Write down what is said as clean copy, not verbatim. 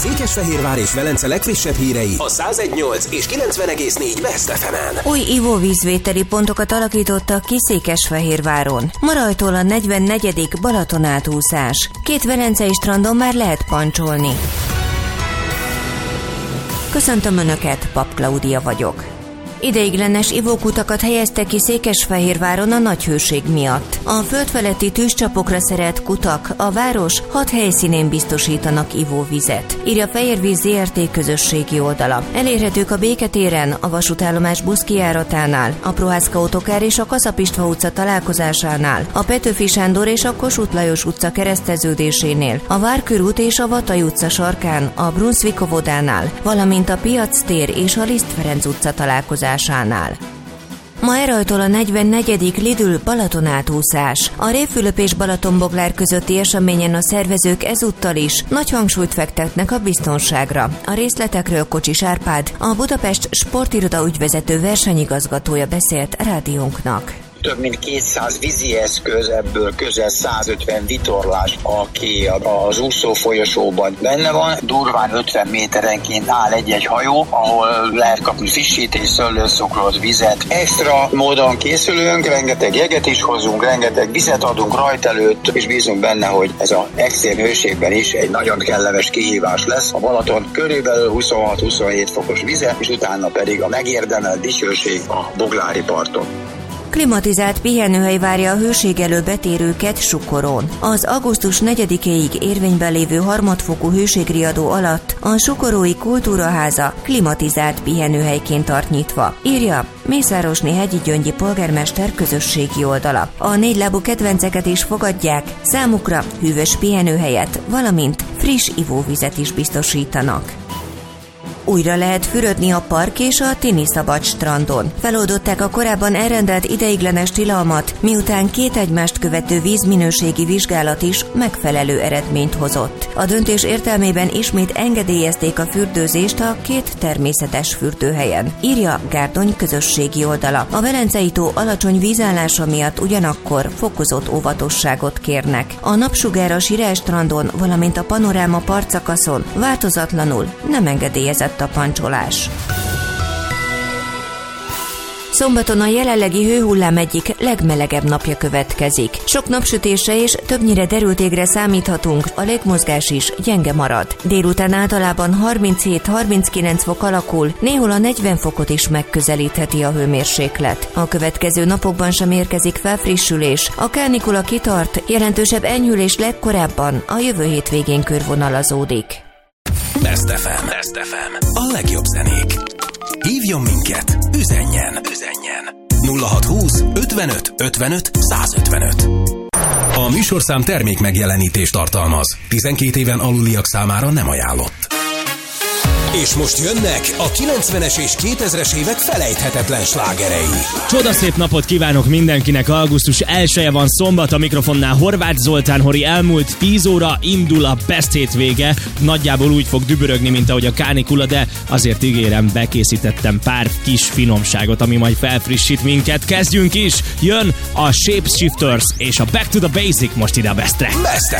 Székesfehérvár és Velence legfrissebb hírei a 101.8 és 90.4 Best FM-en. Új ivóvízvételi pontokat alakítottak ki Székesfehérváron. Ma rajtól a 44. Balatonátúszás. 2 velencei strandon már lehet pancsolni. Köszöntöm Önöket, Pap Klaudia vagyok. Ideiglenes ivókutakat helyeztek ki Székesfehérváron a nagy hőség miatt. A földfeletti tűzcsapokra szerelt kutak a város 6 helyszínén biztosítanak ivóvizet, írja Fehérvíz Zrt. Közösségi oldala. Elérhetők a Béketéren, a vasútállomás buszkijáratánál, a Prohászka Autokár és a Kaszap-István utca találkozásánál, a Petőfi Sándor és a Kossuth Lajos utca kereszteződésénél, a Várkörút és a Vatai utca sarkán, a Brunswick óvodánál, valamint a Piac tér és a Liszt Ferenc utca találkozásánál. Ma elrajtol a 44. Lidl Balatonátúszás. A Révfülöp és Balatonboglár közötti eseményen a szervezők ezúttal is nagy hangsúlyt fektetnek a biztonságra. A részletekről Kocsis Árpád, a Budapest Sportiroda ügyvezető versenyigazgatója beszélt rádiónknak. Több mint 200 vízi eszköz, ebből közel 150 vitorlás, aki az úszó folyosóban benne van. Durván 50 méterenként áll egy-egy hajó, ahol lehet kapni frissítés, szőlőszokrot, vizet. Extra módon készülünk, rengeteg jeget is hozunk, rengeteg vizet adunk rajt előtt, és bízunk benne, hogy ez az extrém hőségben is egy nagyon kellemes kihívás lesz. A Balaton körülbelül 26-27 fokos vize, és utána pedig a megérdemelt dicsőség a Boglári parton. Klimatizált pihenőhely várja a hőség elől betérőket Sukorón. Az augusztus 4-éig érvényben lévő harmadfokú hőségriadó alatt a Sukorói Kultúraháza klimatizált pihenőhelyként tart nyitva, írja Mészárosné Hegyi Gyöngyi polgármester közösségi oldala. A négylábú kedvenceket is fogadják, számukra hűvös pihenőhelyet, valamint friss ivóvizet is biztosítanak. Újra lehet fürödni a Park és a Tini Szabad strandon. Feloldották a korábban elrendelt ideiglenes tilalmat, miután 2 egymást követő vízminőségi vizsgálat is megfelelő eredményt hozott. A döntés értelmében ismét engedélyezték a fürdőzést a 2 természetes fürdőhelyen, írja Gárdony közösségi oldala. A Velencei-tó alacsony vízállása miatt ugyanakkor fokozott óvatosságot kérnek. A Napsugár a Sirály strandon, valamint a Panoráma partszakaszon változatlanul nem engedélyezett a pancsolás. Szombaton a jelenlegi hőhullám egyik legmelegebb napja következik. Sok napsütésre és többnyire derült égre számíthatunk, a légmozgás is gyenge marad. Délután általában 37-39 fok alakul, néhol a 40 fokot is megközelítheti a hőmérséklet. A következő napokban sem érkezik felfrissülés, a kánikula kitart, jelentősebb enyhülés legkorábban a jövő hétvégén körvonalazódik. Best FM. Best FM. A legjobb zenék. Hívjon minket, üzenjen. 0620 55 55 155. A műsorszám termék megjelenítést tartalmaz. 12 éven aluliak számára nem ajánlott. És most jönnek a 90-es és 2000-es évek felejthetetlen slágerei. Csodaszép napot kívánok mindenkinek, augusztus 1-e van szombat, a mikrofonnál Horváth Zoltán Hori. Elmúlt 10 óra indul a Best hétvége. Nagyjából úgy fog dübörögni, mint ahogy a kánikula, de azért ígérem, bekészítettem pár kis finomságot, ami majd felfrissít minket. Kezdjünk is! Jön a Shapeshifters és a Back to the Basic most ide a Bestre. Best